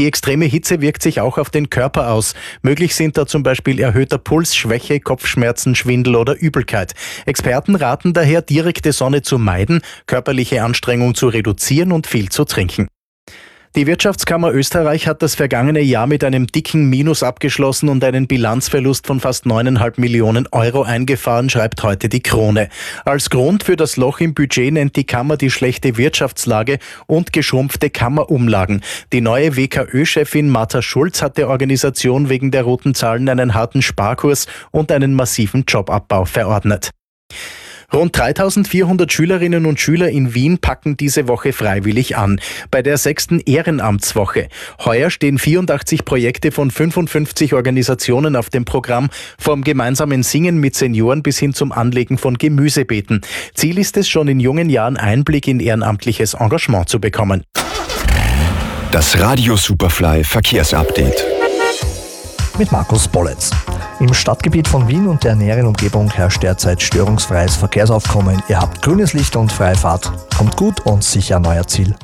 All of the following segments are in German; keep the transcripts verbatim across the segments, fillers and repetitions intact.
Die extreme Hitze wirkt sich auch auf den Körper aus. Möglich sind da zum Beispiel erhöhter Puls, Schwäche, Kopfschmerzen, Schwindel oder Übelkeit. Experten raten daher, direkte Sonne zu meiden, körperliche Anstrengung zu reduzieren und viel zu trinken. Die Wirtschaftskammer Österreich hat das vergangene Jahr mit einem dicken Minus abgeschlossen und einen Bilanzverlust von fast neuneinhalb Millionen Euro eingefahren, schreibt heute die Krone. Als Grund für das Loch im Budget nennt die Kammer die schlechte Wirtschaftslage und geschrumpfte Kammerumlagen. Die neue W K Ö-Chefin Martha Schulz hat der Organisation wegen der roten Zahlen einen harten Sparkurs und einen massiven Jobabbau verordnet. Rund dreitausendvierhundert Schülerinnen und Schüler in Wien packen diese Woche freiwillig an. Bei der sechsten Ehrenamtswoche. Heuer stehen vierundachtzig Projekte von fünfundfünfzig Organisationen auf dem Programm, vom gemeinsamen Singen mit Senioren bis hin zum Anlegen von Gemüsebeeten. Ziel ist es, schon in jungen Jahren Einblick in ehrenamtliches Engagement zu bekommen. Das Radio Superfly Verkehrsupdate. Mit Markus Bolletz. Im Stadtgebiet von Wien und der näheren Umgebung herrscht derzeit störungsfreies Verkehrsaufkommen. Ihr habt grünes Licht und freie Fahrt. Kommt gut und sicher an euer Ziel.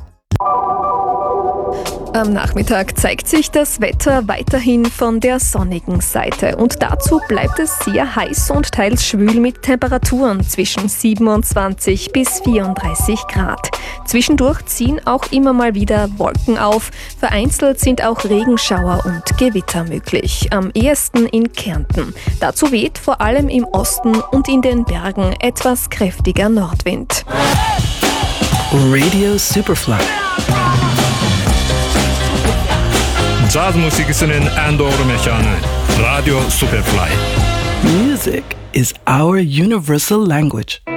Am Nachmittag zeigt sich das Wetter weiterhin von der sonnigen Seite und dazu bleibt es sehr heiß und teils schwül mit Temperaturen zwischen siebenundzwanzig bis vierunddreißig Grad. Zwischendurch ziehen auch immer mal wieder Wolken auf, vereinzelt sind auch Regenschauer und Gewitter möglich, am ehesten in Kärnten. Dazu weht vor allem im Osten und in den Bergen etwas kräftiger Nordwind. Radio Superfly. Jazzmusikisen Andor Mechane. Radio Superfly. Music is our universal language.